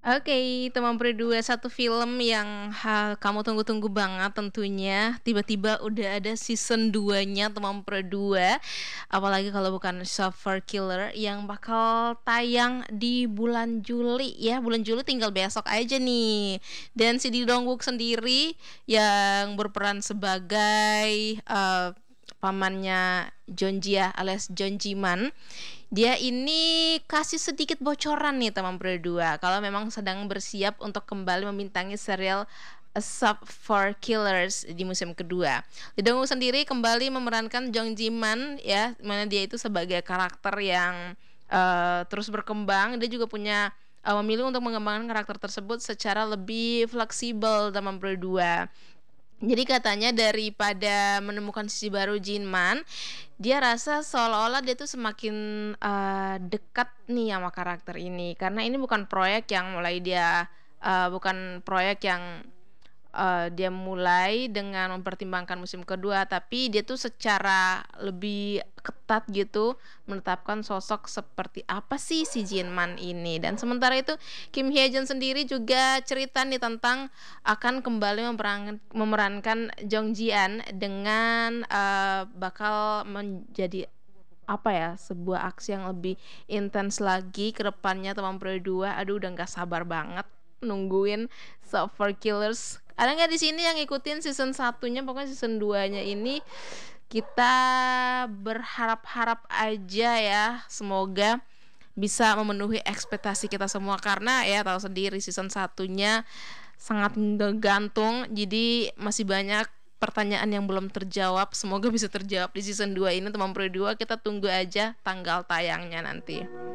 Oke, Teman Peri 2, satu film yang kamu tunggu-tunggu banget tentunya, tiba-tiba udah ada season 2-nya Teman Peri 2, apalagi kalau bukan Suffer Killer yang bakal tayang di bulan Juli ya, bulan Juli tinggal besok aja nih. Dan si Lee Dong Wook sendiri yang berperan sebagai pamannya Jeonjia alias Jeonjiman, dia ini kasih sedikit bocoran nih teman berdua kalau memang sedang bersiap untuk kembali membintangi serial A Sub for Killers di musim kedua. Lee Dong Wook sendiri kembali memerankan Jong Ji-man ya, mana dia itu sebagai karakter yang terus berkembang. Dia juga punya memilih untuk mengembangkan karakter tersebut secara lebih fleksibel teman berdua. Jadi katanya daripada menemukan sisi baru Jinman, dia rasa seolah-olah dia tuh semakin dekat nih sama karakter ini. Karena ini bukan proyek yang mulai dia bukan proyek yang dia mulai dengan mempertimbangkan musim kedua, tapi dia tuh secara lebih ketat gitu menetapkan sosok seperti apa sih si Jinman ini. Dan sementara itu Kim Hye Jun sendiri juga cerita nih tentang akan kembali memerankan Jong Ji An dengan bakal menjadi apa ya, sebuah aksi yang lebih intens lagi ke depannya teman Pro 2. Aduh udah nggak sabar banget nungguin Software Killers. Ada nggak di sini yang ngikutin season satunya? Pokoknya season 2-nya ini kita berharap-harap aja ya, semoga bisa memenuhi ekspektasi kita semua karena ya tahu sendiri season satunya sangat gantung, jadi masih banyak pertanyaan yang belum terjawab. Semoga bisa terjawab di season 2 ini teman Pro 2. Kita tunggu aja tanggal tayangnya nanti.